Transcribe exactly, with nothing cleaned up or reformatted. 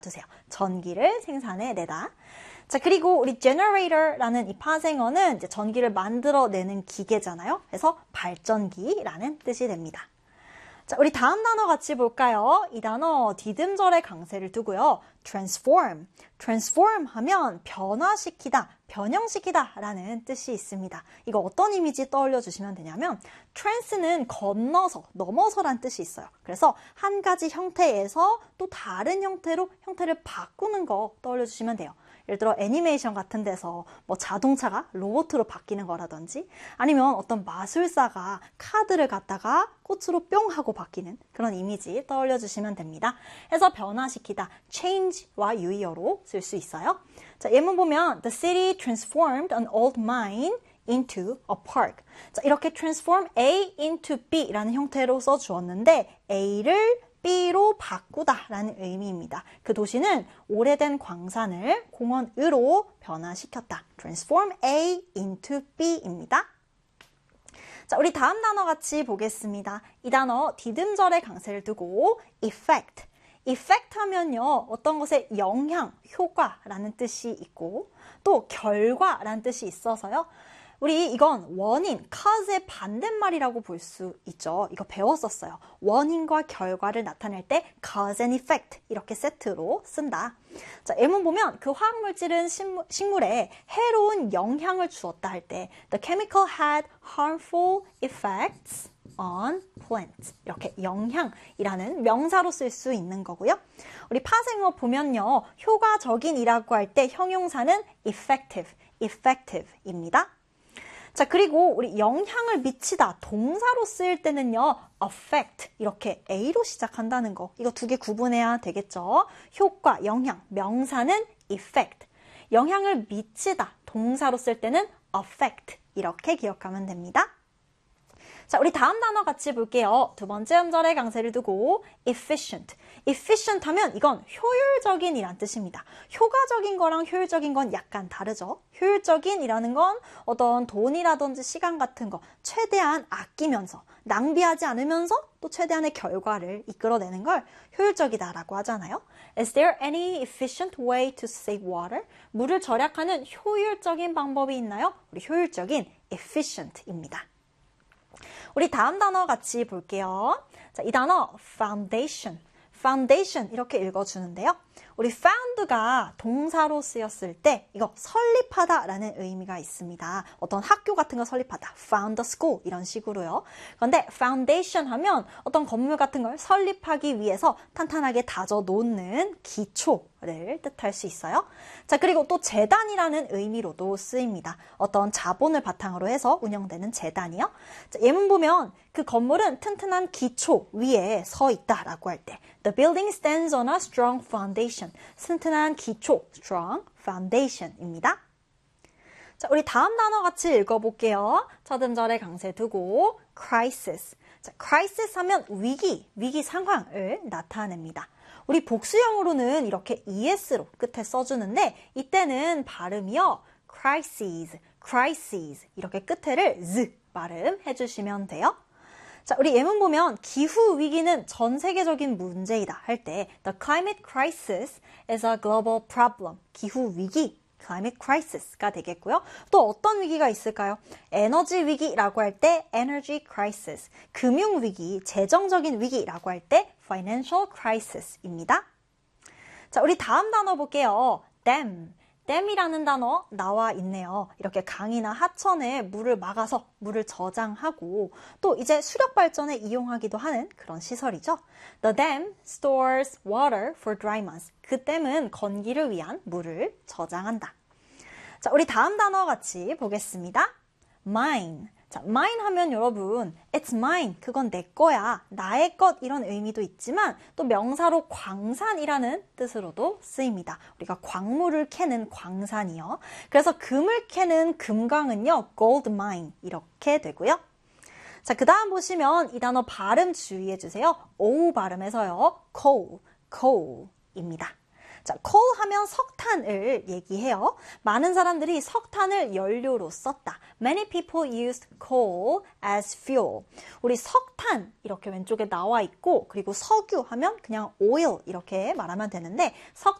두세요. 전기를 생산해내다. 자, 그리고 우리 generator라는 이 파생어는 이제 전기를 만들어내는 기계잖아요. 그래서 발전기라는 뜻이 됩니다. 자, 우리 다음 단어 같이 볼까요? 이 단어 디귿절의 강세를 두고요. transform. transform 하면 변화시키다, 변형시키다 라는 뜻이 있습니다. 이거 어떤 이미지 떠올려 주시면 되냐면 trans는 건너서, 넘어서란 뜻이 있어요. 그래서 한 가지 형태에서 또 다른 형태로 형태를 바꾸는 거 떠올려 주시면 돼요. 예를 들어 애니메이션 같은 데서 뭐 자동차가 로봇으로 바뀌는 거라든지 아니면 어떤 마술사가 카드를 갖다가 꽃으로 뿅 하고 바뀌는 그런 이미지 떠올려 주시면 됩니다. 해서 변화시키다, change와 유의어로 쓸 수 있어요. 자, 예문 보면 The city transformed an old mine into a park. 자, 이렇게 transform A into B라는 형태로 써주었는데 A를 B로 바꾸다 라는 의미입니다. 그 도시는 오래된 광산을 공원으로 변화시켰다. transform A into B입니다. 자, 우리 다음 단어 같이 보겠습니다. 이 단어 디귿절의 강세를 두고 effect. effect 하면요, 어떤 것의 영향, 효과라는 뜻이 있고 또 결과라는 뜻이 있어서요. 우리 이건 원인, cause의 반대말이라고 볼 수 있죠. 이거 배웠었어요. 원인과 결과를 나타낼 때 cause and effect 이렇게 세트로 쓴다. 자, 예문 보면 그 화학물질은 식물, 식물에 해로운 영향을 주었다 할 때 the chemical had harmful effects on plants. 이렇게 영향이라는 명사로 쓸 수 있는 거고요. 우리 파생어 보면요. 효과적인이라고 할 때 형용사는 effective, effective입니다. 자, 그리고 우리 영향을 미치다 동사로 쓰일 때는요. affect 이렇게 A로 시작한다는 거. 이거 두 개 구분해야 되겠죠. 효과, 영향, 명사는 effect. 영향을 미치다 동사로 쓸 때는 affect 이렇게 기억하면 됩니다. 자, 우리 다음 단어 같이 볼게요. 두 번째 음절의 강세를 두고 efficient. efficient 하면 이건 효율적인 이란 뜻입니다. 효과적인 거랑 효율적인 건 약간 다르죠. 효율적인 이라는 건 어떤 돈이라든지 시간 같은 거 최대한 아끼면서 낭비하지 않으면서 또 최대한의 결과를 이끌어내는 걸 효율적이다라고 하잖아요. Is there any efficient way to save water? 물을 절약하는 효율적인 방법이 있나요? 우리 효율적인 efficient입니다. 우리 다음 단어 같이 볼게요. 자, 이 단어 foundation, foundation 이렇게 읽어주는데요. 우리 found가 동사로 쓰였을 때 이거 설립하다라는 의미가 있습니다. 어떤 학교 같은 거 설립하다, found a school 이런 식으로요. 그런데 foundation 하면 어떤 건물 같은 걸 설립하기 위해서 탄탄하게 다져 놓는 기초를 뜻할 수 있어요. 자, 그리고 또 재단이라는 의미로도 쓰입니다. 어떤 자본을 바탕으로 해서 운영되는 재단이요. 자, 예문 보면 그 건물은 튼튼한 기초 위에 서 있다라고 할 때 The building stands on a strong foundation. 튼튼한 기초, strong foundation입니다. 자, 우리 다음 단어 같이 읽어볼게요. 첫 음절의 강세 두고 crisis. 자, crisis 하면 위기, 위기 상황을 나타냅니다. 우리 복수형으로는 이렇게 es로 끝에 써주는데 이때는 발음이요. crises, crises 이렇게 끝에를 z 발음해 주시면 돼요. 자, 우리 예문 보면 기후 위기는 전 세계적인 문제이다 할 때 The climate crisis is a global problem. 기후 위기, climate crisis가 되겠고요. 또 어떤 위기가 있을까요? 에너지 위기라고 할 때 energy crisis, 금융 위기, 재정적인 위기라고 할 때 financial crisis입니다. 자, 우리 다음 단어 볼게요. dam. 댐이라는 단어 나와 있네요. 이렇게 강이나 하천에 물을 막아서 물을 저장하고 또 이제 수력 발전에 이용하기도 하는 그런 시설이죠. The dam stores water for dry months. 그 댐은 건기를 위한 물을 저장한다. 자, 우리 다음 단어 같이 보겠습니다. mine. 자, mine 하면 여러분, it's mine. 그건 내 거야. 나의 것 이런 의미도 있지만 또 명사로 광산이라는 뜻으로도 쓰입니다. 우리가 광물을 캐는 광산이요. 그래서 금을 캐는 금광은요, gold mine 이렇게 되고요. 자, 그 다음 보시면 이 단어 발음 주의해 주세요. O 발음해서요, coal, coal입니다. 자, coal 하면 석탄을 얘기해요. 많은 사람들이 석탄을 연료로 썼다. Many people used coal as fuel. 우리 석탄 이렇게 왼쪽에 나와 있고 그리고 석유 하면 그냥 oil 이렇게 말하면 되는데